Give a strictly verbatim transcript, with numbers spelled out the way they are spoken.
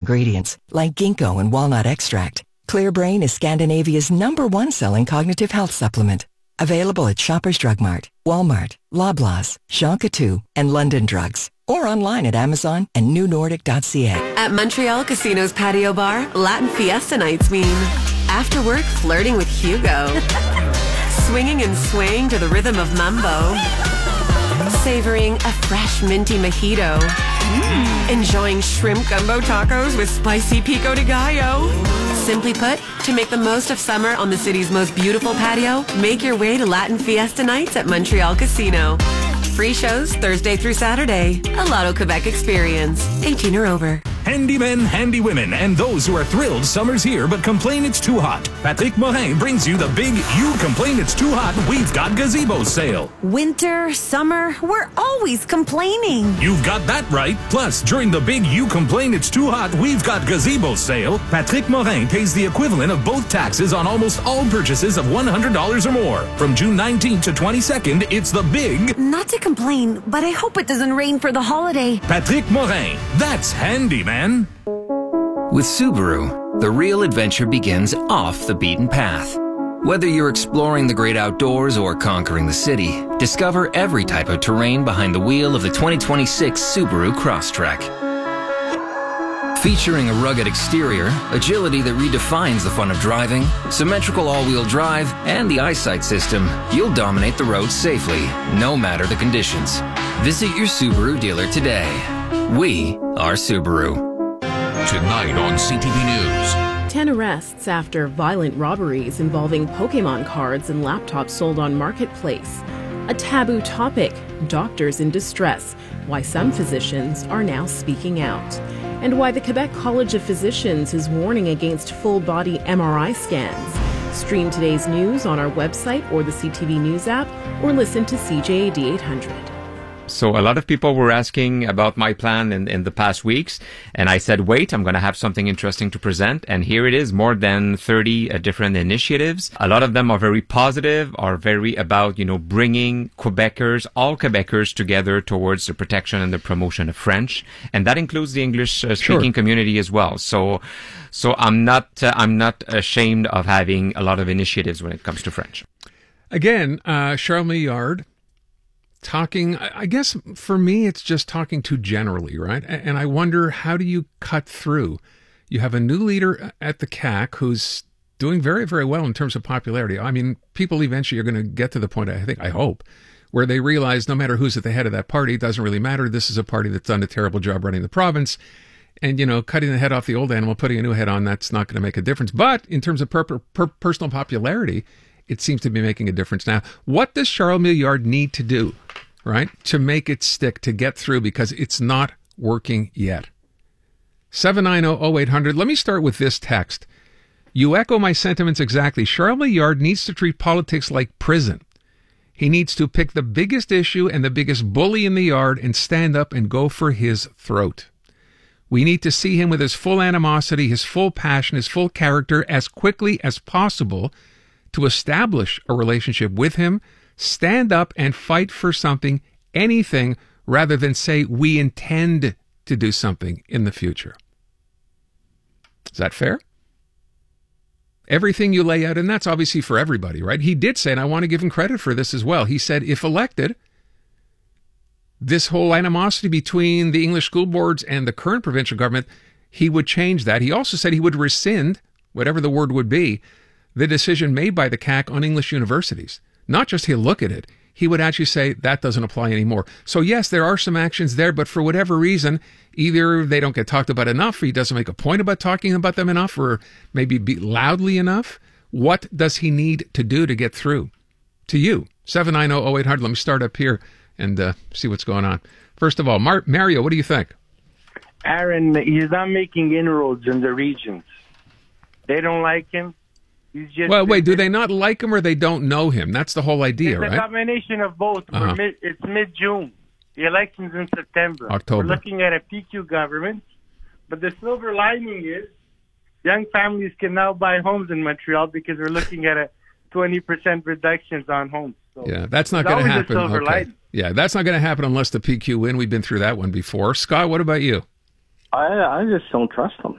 ingredients, like ginkgo and walnut extract. Clear Brain is Scandinavia's number one selling cognitive health supplement. Available at Shoppers Drug Mart, Walmart, Loblaws, Jean Coutu, and London Drugs. Or online at Amazon and new nordic dot c a. At Montreal Casino's patio bar, Latin Fiesta nights mean after work flirting with Hugo. Swinging and swaying to the rhythm of mambo. Savoring a fresh minty mojito. Mm. Enjoying shrimp gumbo tacos with spicy pico de gallo. Simply put, to make the most of summer on the city's most beautiful patio, make your way to Latin Fiesta nights at Montreal Casino. Free shows Thursday through Saturday. A Lotto Quebec experience. eighteen or over. Handy men, handy women, and those who are thrilled summer's here but complain it's too hot. Patrick Morin brings you the big You Complain It's Too Hot, We've Got Gazebo sale. Winter, summer, we're always complaining. You've got that right. Plus, during the big You Complain It's Too Hot, We've Got Gazebo sale, Patrick Morin pays the equivalent of both taxes on almost all purchases of one hundred dollars or more. From June nineteenth to twenty-second, it's the big... Not to complain, but I hope it doesn't rain for the holiday. Patrick Morin. That's handy, man. With Subaru, the real adventure begins off the beaten path. Whether you're exploring the great outdoors or conquering the city, discover every type of terrain behind the wheel of the twenty twenty-six Subaru Crosstrek. Featuring a rugged exterior, agility that redefines the fun of driving, symmetrical all-wheel drive, and the eyesight system, you'll dominate the road safely, no matter the conditions. Visit your Subaru dealer today. We are Subaru. Tonight on C T V News. Ten arrests after violent robberies involving Pokemon cards and laptops sold on Marketplace. A taboo topic, doctors in distress, why some physicians are now speaking out. And why the Quebec College of Physicians is warning against full-body M R I scans. Stream today's news on our website or the C T V News app, or listen to C J A D eight hundred. So a lot of people were asking about my plan in, in the past weeks, and I said, wait, I'm going to have something interesting to present. And here it is, more than thirty uh, different initiatives. A lot of them are very positive, are very about, you know, bringing Quebecers, all Quebecers together towards the protection and the promotion of French. And that includes the English uh, speaking sure. community as well. So, so I'm not, uh, I'm not ashamed of having a lot of initiatives when it comes to French. Again, uh, Charles Milliard, talking, I guess for me, it's just talking too generally, right? And I wonder, how do you cut through? You have a new leader at the C A Q who's doing very, very well in terms of popularity. I mean, people eventually are going to get to the point, I think, I hope, where they realize no matter who's at the head of that party, it doesn't really matter. This is a party that's done a terrible job running the province. And, you know, cutting the head off the old animal, putting a new head on, that's not going to make a difference. But in terms of per- per- personal popularity, it seems to be making a difference now. What does Charles Milliard need to do, right, to make it stick, to get through, because it's not working yet? seven nine zero, zero eight hundred. Let me start with this text. You echo my sentiments exactly. Charles Milliard needs to treat politics like prison. He needs to pick the biggest issue and the biggest bully in the yard and stand up and go for his throat. We need to see him with his full animosity, his full passion, his full character as quickly as possible to establish a relationship with him, stand up and fight for something, anything, rather than say we intend to do something in the future. Is that fair? Everything you lay out, and that's obviously for everybody, right? He did say, and I want to give him credit for this as well, he said if elected, this whole animosity between the English school boards and the current provincial government, he would change that. He also said he would rescind, whatever the word would be, the decision made by the C A C on English universities. Not just he'll look at it, he would actually say that doesn't apply anymore. So yes, there are some actions there, but for whatever reason, either they don't get talked about enough, or he doesn't make a point about talking about them enough, or maybe be loudly enough. What does he need to do to get through to you? seven nine zero, zero eight hundred. Let me start up here and uh, see what's going on. First of all, Mar- Mario, what do you think? Aaron, he's not making inroads in the regions. They don't like him. He's just well, wait, do they not like him or they don't know him? That's the whole idea, it's right? It's a combination of both. Uh-huh. We're mid, it's mid-June. The election's in September. October. We're looking at a P Q government. But the silver lining is young families can now buy homes in Montreal because we're looking at a twenty percent reductions on homes. So yeah, that's not going to happen. Okay. Lining. Yeah, that's not going to happen unless the P Q win. We've been through that one before. Scott, what about you? I I just don't trust them.